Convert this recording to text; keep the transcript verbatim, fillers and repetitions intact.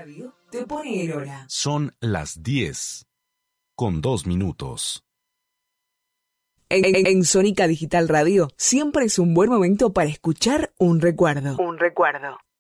Radio te pone el hora. Son las diez, con dos minutos. En, en, en Sónica Digital Radio siempre es un buen momento para escuchar un recuerdo. Un recuerdo.